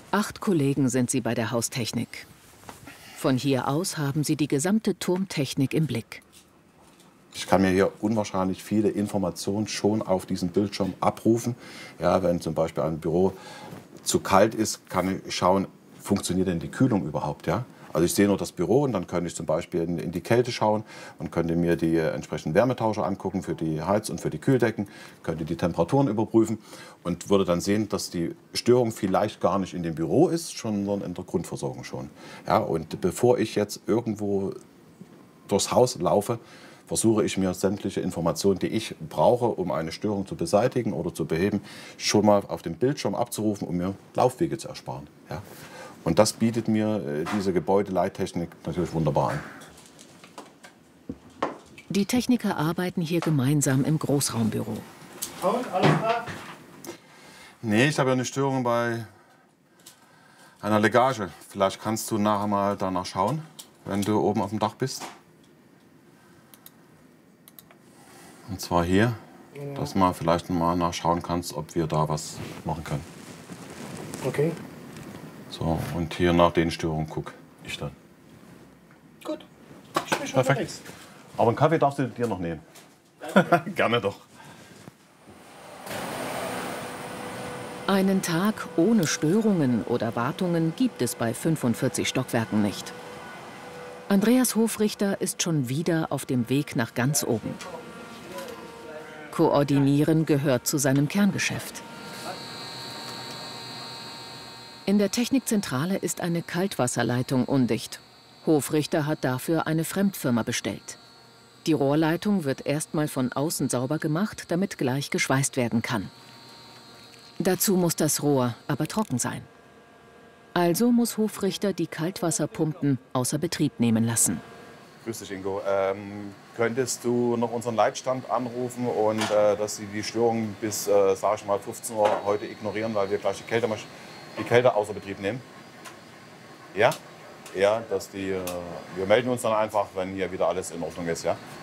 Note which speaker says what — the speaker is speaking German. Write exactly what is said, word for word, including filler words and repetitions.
Speaker 1: Acht Kollegen sind sie bei der Haustechnik. Von hier aus haben sie die gesamte Turmtechnik im Blick.
Speaker 2: Ich kann mir hier unwahrscheinlich viele Informationen schon auf diesem Bildschirm abrufen. Ja, wenn zum Beispiel ein Büro zu kalt ist, kann ich schauen, funktioniert denn die Kühlung überhaupt? Ja? Also ich sehe nur das Büro und dann könnte ich zum Beispiel in, in die Kälte schauen und könnte mir die äh, entsprechenden Wärmetauscher angucken für die Heiz- und für die Kühldecken, könnte die Temperaturen überprüfen und würde dann sehen, dass die Störung vielleicht gar nicht in dem Büro ist, sondern in der Grundversorgung schon. Ja, und bevor ich jetzt irgendwo durchs Haus laufe, versuche ich mir sämtliche Informationen, die ich brauche, um eine Störung zu beseitigen oder zu beheben, schon mal auf dem Bildschirm abzurufen, um mir Laufwege zu ersparen. Ja. Und das bietet mir äh, diese Gebäudeleittechnik natürlich wunderbar an.
Speaker 1: Die Techniker arbeiten hier gemeinsam im Großraumbüro.
Speaker 3: Und, alles klar?
Speaker 2: Nee, ich habe ja eine Störung bei einer Legage. Vielleicht kannst du nachher mal danach schauen, wenn du oben auf dem Dach bist. Und zwar hier, ja. Dass du mal vielleicht mal nachschauen kannst, ob wir da was machen können.
Speaker 3: Okay.
Speaker 2: So, und hier nach den Störungen gucke ich dann.
Speaker 3: Gut. Ich bin schon
Speaker 2: Perfekt.
Speaker 3: unterwegs.
Speaker 2: Aber einen Kaffee darfst du dir noch nehmen. Gerne doch.
Speaker 1: Einen Tag ohne Störungen oder Wartungen gibt es bei fünfundvierzig Stockwerken nicht. Andreas Hofrichter ist schon wieder auf dem Weg nach ganz oben. Koordinieren gehört zu seinem Kerngeschäft. In der Technikzentrale ist eine Kaltwasserleitung undicht. Hofrichter hat dafür eine Fremdfirma bestellt. Die Rohrleitung wird erstmal von außen sauber gemacht, damit gleich geschweißt werden kann. Dazu muss das Rohr aber trocken sein. Also muss Hofrichter die Kaltwasserpumpen außer Betrieb nehmen lassen.
Speaker 2: Grüß dich, Ingo. Ähm, könntest du noch unseren Leitstand anrufen und äh, dass Sie die Störung bis, äh, sag ich mal, fünfzehn Uhr heute ignorieren, weil wir gleich die Kälte, die Kälte außer Betrieb nehmen? Ja? Ja, dass die, äh, wir melden uns dann einfach, wenn hier wieder alles in Ordnung ist, ja?